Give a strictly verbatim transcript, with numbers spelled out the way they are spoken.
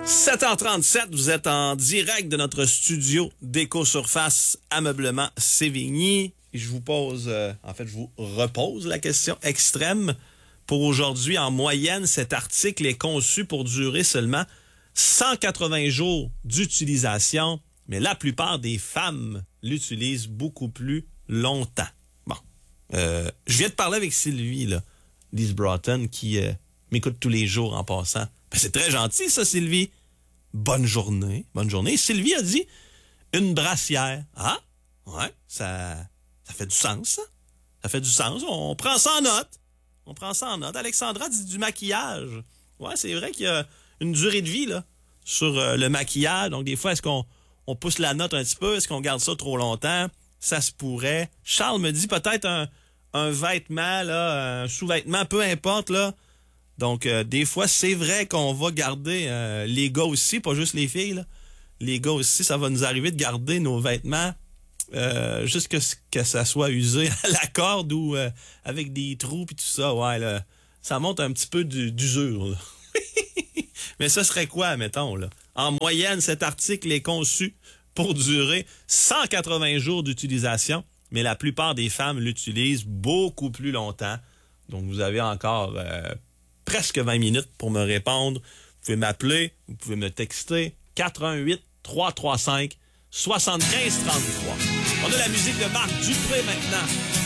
sept heures trente-sept, vous êtes en direct de notre studio d'Éco-Surface Ameublement Sévigny. Et je vous pose, euh, en fait, je vous repose la question extrême. Pour aujourd'hui, en moyenne, cet article est conçu pour durer seulement cent quatre-vingts jours d'utilisation, mais la plupart des femmes l'utilisent beaucoup plus longtemps. Bon, euh, je viens de parler avec Sylvie, là, Lise Broughton, qui euh, m'écoute tous les jours en passant. Ben, c'est très gentil, ça, Sylvie. Bonne journée. Bonne journée. Sylvie a dit une brassière. Ah, ouais, ça, ça fait du sens, ça. Ça fait du sens. On prend ça en note. On prend ça en note. Alexandra dit du maquillage. Ouais, c'est vrai qu'il y a une durée de vie, là, sur euh, le maquillage. Donc, des fois, est-ce qu'on on pousse la note un petit peu? Est-ce qu'on garde ça trop longtemps? Ça se pourrait. Charles me dit peut-être un, un vêtement, là, un sous-vêtement, peu importe, là. Donc, euh, des fois, c'est vrai qu'on va garder euh, les gars aussi, pas juste les filles, là. Les gars aussi, ça va nous arriver de garder nos vêtements euh, jusqu'à ce que ça soit usé à la corde ou euh, avec des trous puis tout ça. Ouais, là, ça monte un petit peu du, d'usure, là. Mais ce serait quoi, mettons, là? En moyenne, cet article est conçu pour durer cent quatre-vingts jours d'utilisation, mais la plupart des femmes l'utilisent beaucoup plus longtemps. Donc, vous avez encore euh, presque vingt minutes pour me répondre. Vous pouvez m'appeler, vous pouvez me texter quatre un huit, trois trois cinq, sept cinq trois trois. On a la musique de Marc Dupré maintenant.